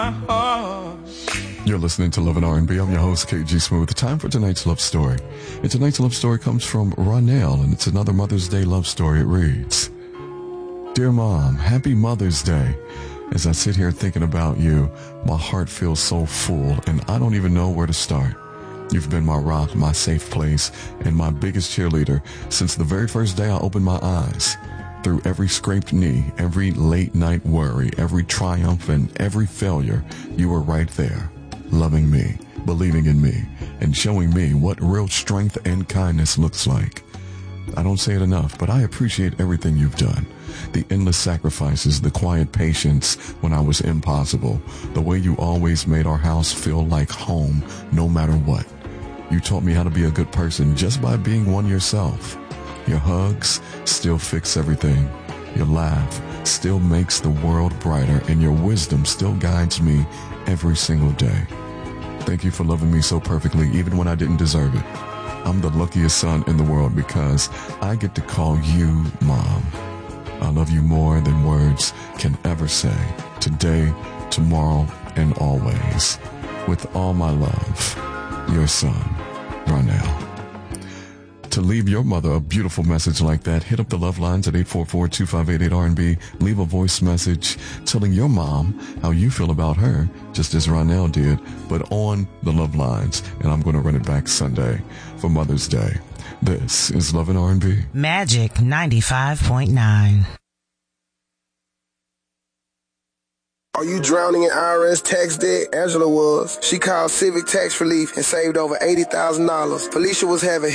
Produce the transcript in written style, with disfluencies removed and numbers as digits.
You're listening to Love and R&B. I'm your host, KG Smooth. The time for tonight's love story. And tonight's love story comes from Ronell, and it's another Mother's Day love story. It reads, Dear Mom, happy Mother's Day. As I sit here thinking about you, my heart feels so full, and I don't even know where to start. You've been my rock, my safe place, and my biggest cheerleader since the very first day I opened my eyes. Through every scraped knee, every late night worry, every triumph, and every failure, you were right there, loving me, believing in me, and showing me what real strength and kindness looks like. I don't say it enough, but I appreciate everything you've done. The endless sacrifices, the quiet patience when I was impossible, the way you always made our house feel like home no matter what. You taught me how to be a good person just by being one yourself. Your hugs still fix everything. Your laugh still makes the world brighter, and your wisdom still guides me every single day. Thank you for loving me so perfectly, even when I didn't deserve it. I'm the luckiest son in the world because I get to call you Mom. I love you more than words can ever say. Today, tomorrow, and always. With all my love, your son, Ronell. To leave your mother a beautiful message like that, hit up the love lines at 844-2588-R&B. Leave a voice message telling your mom how you feel about her, just as Ronell did, but on the love lines. And I'm going to run it back Sunday for Mother's Day. This is Love and R&B. Magic 95.9. Are you drowning in IRS tax debt? Angela was. She called Civic Tax Relief and saved over $80,000. Felicia was having